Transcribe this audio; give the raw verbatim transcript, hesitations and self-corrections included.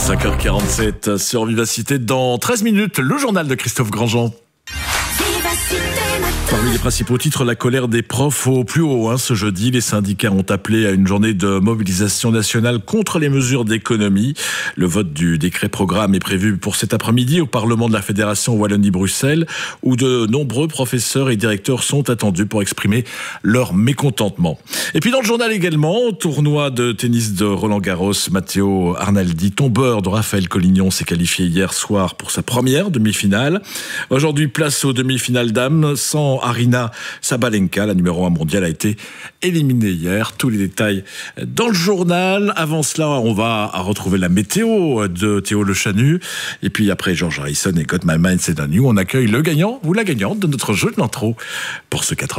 cinq heures quarante-sept sur Vivacité. Dans treize minutes, le journal de Christophe Grandjean. Parmi les principaux titres, la colère des profs au plus haut. Hein, ce jeudi, les syndicats ont appelé à une journée de mobilisation nationale contre les mesures d'économie. Le vote du décret programme est prévu pour cet après-midi au Parlement de la Fédération Wallonie-Bruxelles, où de nombreux professeurs et directeurs sont attendus pour exprimer leur mécontentement. Et puis dans le journal également, tournoi de tennis de Roland-Garros, Matteo Arnaldi, tombeur de Raphaël Collignon, s'est qualifié hier soir pour sa première demi-finale. Aujourd'hui, place aux demi-finales dames sans Arina Sabalenka, la numéro un mondiale, a été éliminée hier. Tous les détails dans le journal. Avant cela, on va retrouver la météo de Théo Le Chanu. Et puis après, George Harrison et Got My Mind, c'est un new. On accueille le gagnant ou la gagnante de notre jeu de l'intro pour ce quatre